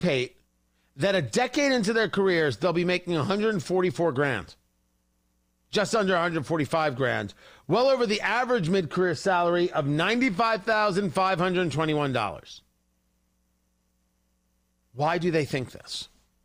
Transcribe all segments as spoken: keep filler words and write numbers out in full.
anticipate that a decade into their careers, they'll be making one hundred forty-four grand. Just under one hundred forty-five grand. Well over the average mid-career salary of ninety-five thousand five hundred twenty-one dollars. Why do they think this?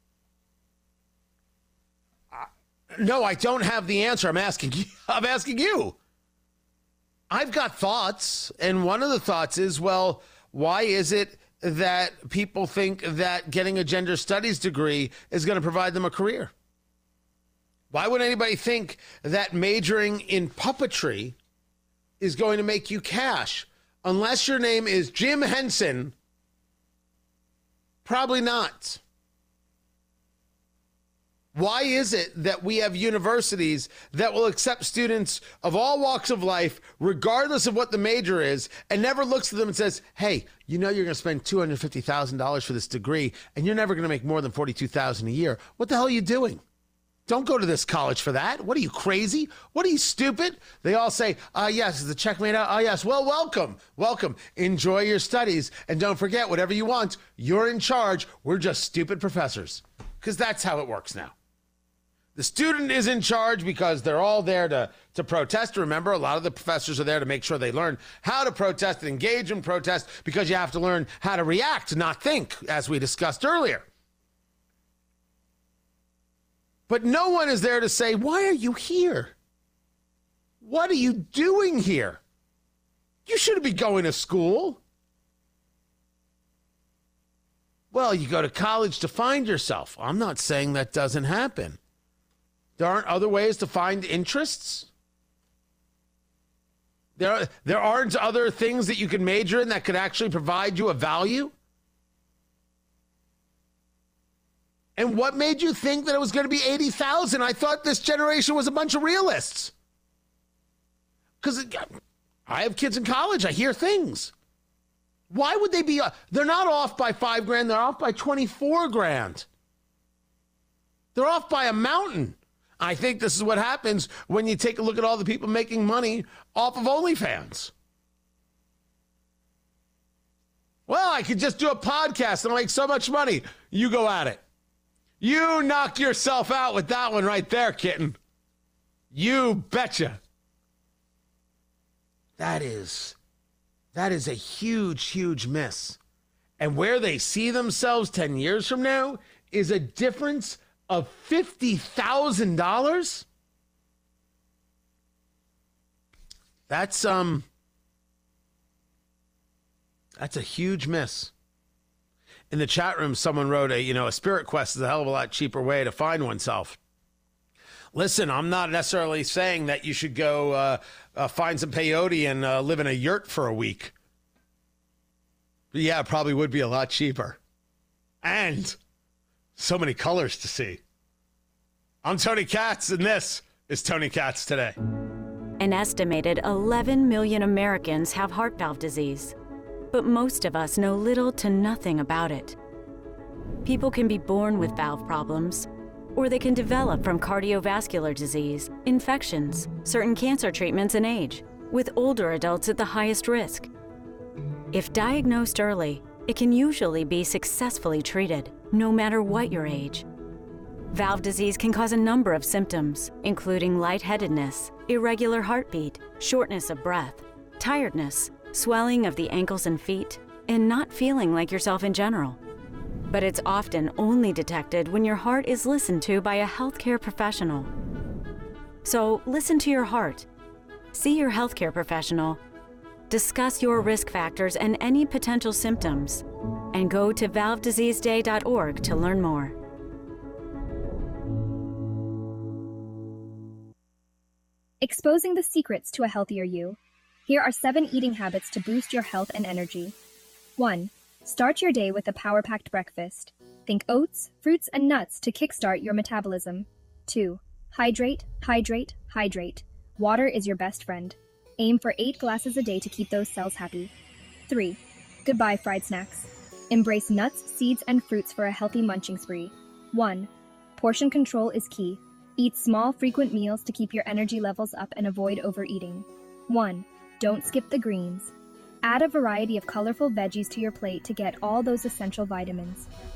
Uh, no, I don't have the answer. I'm asking you. I'm asking you. I've got thoughts, and one of the thoughts is, well, why is it that people think that getting a gender studies degree is going to provide them a career? Why would anybody think that majoring in puppetry is going to make you cash? Unless your name is Jim Henson, probably not. Why is it that we have universities that will accept students of all walks of life, regardless of what the major is, and never looks at them and says, hey, you know you're going to spend two hundred fifty thousand dollars for this degree, and you're never going to make more than forty-two thousand dollars a year. What the hell are you doing? Don't go to this college for that. What are you, crazy? What are you, stupid? They all say, uh, yes, is the check made out? Oh, yes. Well, welcome. Welcome. Enjoy your studies. And don't forget, whatever you want, you're in charge. We're just stupid professors. Because that's how it works now. The student is in charge because they're all there to, to protest. Remember, a lot of the professors are there to make sure they learn how to protest and engage in protest, because you have to learn how to react, not think, as we discussed earlier. But no one is there to say, why are you here? What are you doing here? You shouldn't be going to school. Well, you go to college to find yourself. I'm not saying that doesn't happen. There aren't other ways to find interests. There, are, there aren't other things that you can major in that could actually provide you a value. And what made you think that it was going to be eighty thousand? I thought this generation was a bunch of realists. Because I have kids in college. I hear things. Why would they be? Uh, they're not off by five grand. They're off by twenty-four grand. They're off by a mountain. I think this is what happens when you take a look at all the people making money off of OnlyFans. Well, I could just do a podcast and I'll make so much money. You go at it. You knock yourself out with that one right there, kitten. You betcha. That is, that is a huge, huge miss. And where they see themselves ten years from now is a difference of fifty thousand dollars. That's, um, that's a huge miss. In the chat room, someone wrote, a, you know, a Spirit Quest is a hell of a lot cheaper way to find oneself. Listen, I'm not necessarily saying that you should go uh, uh, find some peyote and uh, live in a yurt for a week. But yeah, it probably would be a lot cheaper. And so many colors to see. I'm Tony Katz, and this is Tony Katz Today. An estimated eleven million Americans have heart valve disease, but most of us know little to nothing about it. People can be born with valve problems, or they can develop from cardiovascular disease, infections, certain cancer treatments, and age, with older adults at the highest risk. If diagnosed early, it can usually be successfully treated, no matter what your age. Valve disease can cause a number of symptoms, including lightheadedness, irregular heartbeat, shortness of breath, tiredness, swelling of the ankles and feet, and not feeling like yourself in general. But it's often only detected when your heart is listened to by a healthcare professional. So listen to your heart. See your healthcare professional. Discuss your risk factors and any potential symptoms, and go to valve disease day dot org to learn more. Exposing the secrets to a healthier you. Here are seven eating habits to boost your health and energy. one. Start your day with a power-packed breakfast. Think oats, fruits, and nuts to kickstart your metabolism. two. Hydrate, hydrate, hydrate. Water is your best friend. Aim for eight glasses a day to keep those cells happy. three. Goodbye fried snacks. Embrace nuts, seeds, and fruits for a healthy munching spree. one. Portion control is key. Eat small, frequent meals to keep your energy levels up and avoid overeating. one. Don't skip the greens. Add a variety of colorful veggies to your plate to get all those essential vitamins.